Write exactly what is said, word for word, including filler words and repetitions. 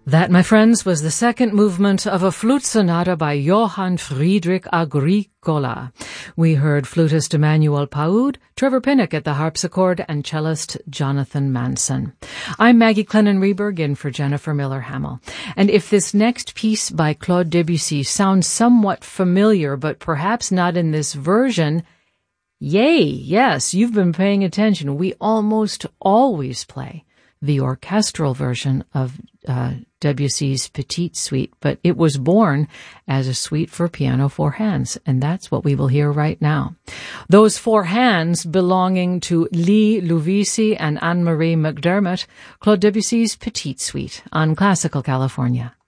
That, my friends, was the second movement of a flute sonata by Johann Friedrich Agricola. We heard flutist Emmanuel Paoud, Trevor Pinnock at the harpsichord, and cellist Jonathan Manson. I'm Maggie Clennon-Reberg, in for Jennifer Miller-Hamel. And if this next piece by Claude Debussy sounds somewhat familiar, but perhaps not in this version, yay, yes, you've been paying attention. We almost always play the orchestral version of uh, Debussy's Petite Suite, but it was born as a suite for piano four hands, and that's what we will hear right now. Those four hands belonging to Lee Lovisi and Anne-Marie McDermott, Claude Debussy's Petite Suite on Classical California.